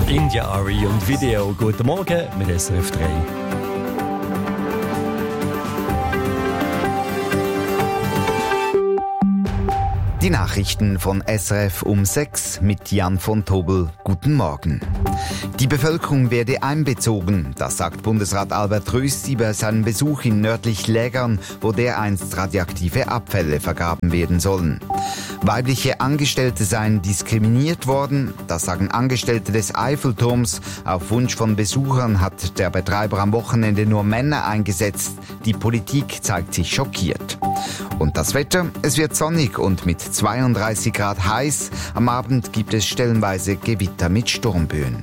India Ari und Video. Guten Morgen mit SRF 3. Die Nachrichten von SRF um 6 mit Jan von Tobel. Guten Morgen. Die Bevölkerung werde einbezogen, das sagt Bundesrat Albert Rösti bei seinem Besuch in nördlich Lägern, wo dereinst radioaktive Abfälle vergraben werden sollen. Weibliche Angestellte seien diskriminiert worden, das sagen Angestellte des Eiffelturms. Auf Wunsch von Besuchern hat der Betreiber am Wochenende nur Männer eingesetzt. Die Politik zeigt sich schockiert. Und das Wetter? Es wird sonnig und mit 32 Grad heiß. Am Abend gibt es stellenweise Gewitter mit Sturmböen.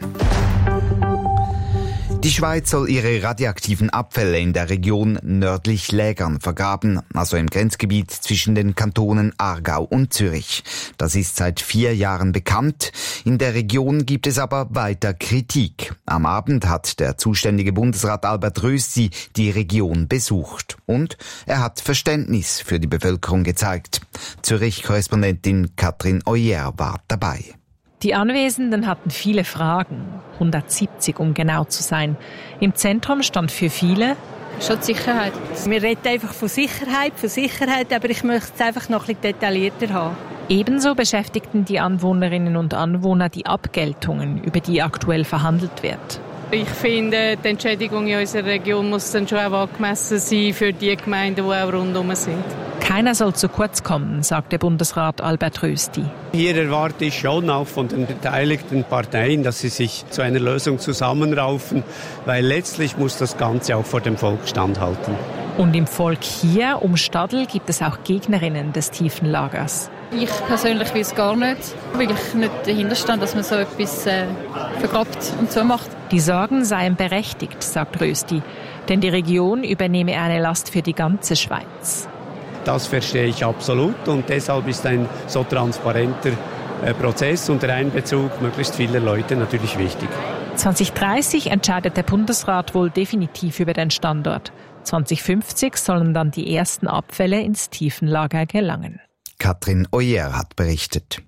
Die Schweiz soll ihre radioaktiven Abfälle in der Region nördlich Lägern vergraben, also im Grenzgebiet zwischen den Kantonen Aargau und Zürich. Das ist seit 4 Jahren bekannt. In der Region gibt es aber weiter Kritik. Am Abend hat der zuständige Bundesrat Albert Rösti die Region besucht. Und er hat Verständnis für die Bevölkerung gezeigt. Zürich-Korrespondentin Katrin Oyer war dabei. Die Anwesenden hatten viele Fragen, 170 um genau zu sein. Im Zentrum stand für viele schon die Sicherheit. Wir reden einfach von Sicherheit, aber ich möchte es einfach noch ein bisschen detaillierter haben. Ebenso beschäftigten die Anwohnerinnen und Anwohner die Abgeltungen, über die aktuell verhandelt wird. Ich finde, die Entschädigung in unserer Region muss dann schon auch angemessen sein für die Gemeinden, die auch rundherum sind. Keiner soll zu kurz kommen, sagte Bundesrat Albert Rösti. Hier erwarte ich schon auch von den beteiligten Parteien, dass sie sich zu einer Lösung zusammenraufen, weil letztlich muss das Ganze auch vor dem Volk standhalten. Und im Volk hier um Stadl gibt es auch Gegnerinnen des Tiefenlagers. Ich persönlich will es gar nicht, weil ich nicht dahinter stehe, dass man so etwas vergrabt und so macht. Die Sorgen seien berechtigt, sagt Rösti, denn die Region übernehme eine Last für die ganze Schweiz. Das verstehe ich absolut und deshalb ist ein so transparenter Prozess und der Einbezug möglichst vieler Leute natürlich wichtig. 2030 entscheidet der Bundesrat wohl definitiv über den Standort. 2050 sollen dann die ersten Abfälle ins Tiefenlager gelangen. Katrin Oyer hat berichtet.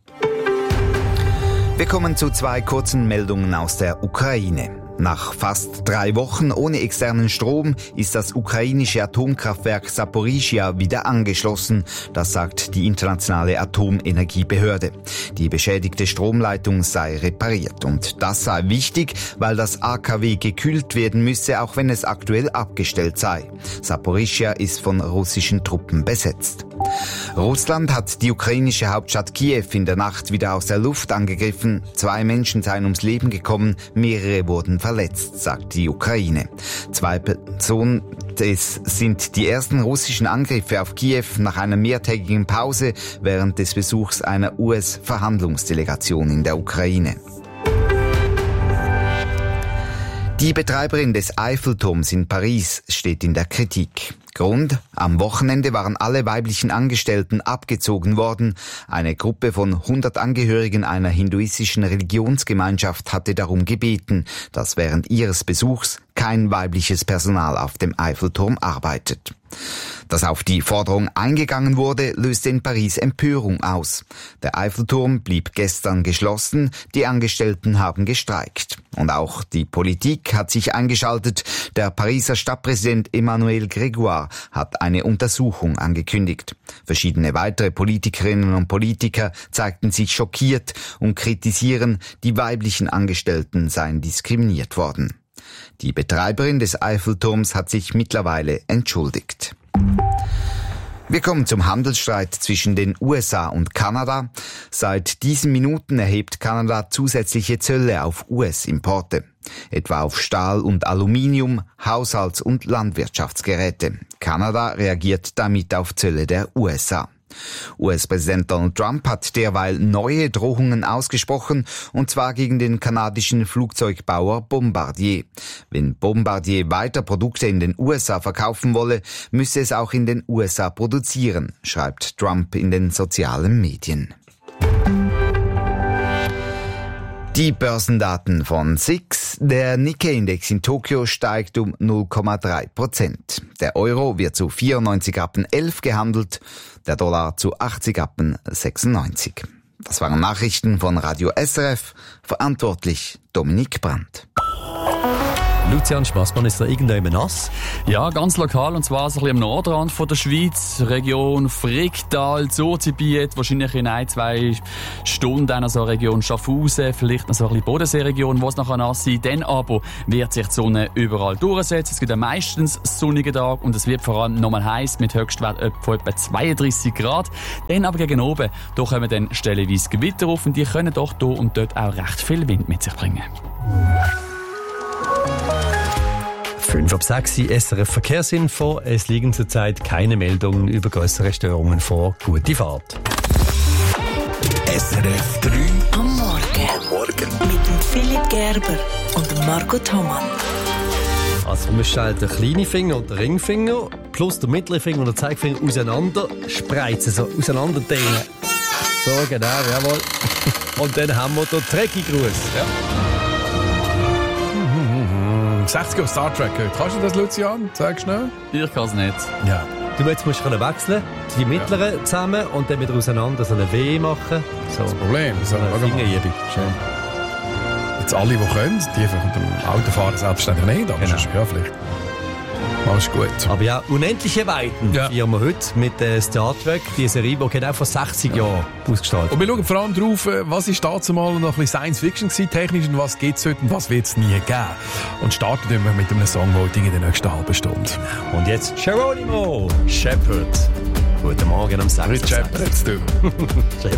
Wir kommen zu 2 kurzen Meldungen aus der Ukraine. Nach fast 3 Wochen ohne externen Strom ist das ukrainische Atomkraftwerk Saporischschja wieder angeschlossen. Das sagt die internationale Atomenergiebehörde. Die beschädigte Stromleitung sei repariert. Und das sei wichtig, weil das AKW gekühlt werden müsse, auch wenn es aktuell abgestellt sei. Saporischschja ist von russischen Truppen besetzt. Russland hat die ukrainische Hauptstadt Kiew in der Nacht wieder aus der Luft angegriffen. 2 Menschen seien ums Leben gekommen, mehrere wurden verletzt, sagt die Ukraine. 2 Personen, es sind die ersten russischen Angriffe auf Kiew nach einer mehrtägigen Pause während des Besuchs einer US-Verhandlungsdelegation in der Ukraine. Die Betreiberin des Eiffelturms in Paris steht in der Kritik. Grund: Am Wochenende waren alle weiblichen Angestellten abgezogen worden. Eine Gruppe von 100 Angehörigen einer hinduistischen Religionsgemeinschaft hatte darum gebeten, dass während ihres Besuchs kein weibliches Personal auf dem Eiffelturm arbeitet. Dass auf die Forderung eingegangen wurde, löste in Paris Empörung aus. Der Eiffelturm blieb gestern geschlossen, die Angestellten haben gestreikt. Und auch die Politik hat sich eingeschaltet. Der Pariser Stadtpräsident Emmanuel Grégoire hat eine Untersuchung angekündigt. Verschiedene weitere Politikerinnen und Politiker zeigten sich schockiert und kritisieren, die weiblichen Angestellten seien diskriminiert worden. Die Betreiberin des Eiffelturms hat sich mittlerweile entschuldigt. Wir kommen zum Handelsstreit zwischen den USA und Kanada. Seit diesen Minuten erhebt Kanada zusätzliche Zölle auf US-Importe, etwa auf Stahl und Aluminium, Haushalts- und Landwirtschaftsgeräte. Kanada reagiert damit auf Zölle der USA. US-Präsident Donald Trump hat derweil neue Drohungen ausgesprochen, und zwar gegen den kanadischen Flugzeugbauer Bombardier. Wenn Bombardier weiter Produkte in den USA verkaufen wolle, müsse es auch in den USA produzieren, schreibt Trump in den sozialen Medien. Die Börsendaten von SIX. Der Nikkei-Index in Tokio steigt um 0,3%. Der Euro wird zu 94,11 gehandelt, der Dollar zu 80,96. Das waren Nachrichten von Radio SRF. Verantwortlich Dominik Brandt. Lucian Spassmann, ist da irgendjemand nass? Ja, ganz lokal, und zwar so ein bisschen am Nordrand von der Schweiz, Region Fricktal, Zurzibiet, wahrscheinlich in 1-2 Stunden dann also Region Schaffhausen, vielleicht noch so ein bisschen Bodenseeregion, wo es nachher nass sein. Dann aber wird sich die Sonne überall durchsetzen. Es gibt einen meistens sonnigen Tag und es wird vor allem nochmal heiß mit Höchstwert von etwa 32 Grad. Dann aber gegen oben, da kommen dann stellenweise Gewitter auf und die können doch hier und dort auch recht viel Wind mit sich bringen. 5:06 SRF Verkehrsinfo. Es liegen zurzeit keine Meldungen über größere Störungen vor. Gute Fahrt. SRF 3 am Morgen. Mit dem Philipp Gerber und dem Marco Thomann. Also man stellt den kleinen Finger und den Ringfinger plus den mittleren Finger und den Zeigefinger auseinander, spreizen, so auseinander dehnen. So, genau, jawohl. Und dann haben wir den Trekkie-Gruß. Ja. 60er Star Trek. Kannst du das, Lucian? Sag schnell. Ich kann es nicht. Ja. Du musst wechseln, die mittleren zusammen und dann wieder auseinander so eine W machen. So. Das Problem. So eine Fingerübung. Schön. Jetzt alle, die können, die mit dem Autofahren selbstständig nicht, aber genau. Ja, vielleicht. Alles gut. Aber ja, unendliche Weiten feiern wir heute mit Star Trek, die Serie, die genau vor 60 Jahren ausgestaltet. Und wir schauen vor allem drauf, was ist dazu mal noch ein bisschen Science-Fiction gewesen, technisch, und was gibt es heute und was wird es nie geben. Und starten wir mit einem Songvoting in der nächsten halben Stunde. Und jetzt Geronimo Shepherd. Guten Morgen am 6. Mit Shepherd, du.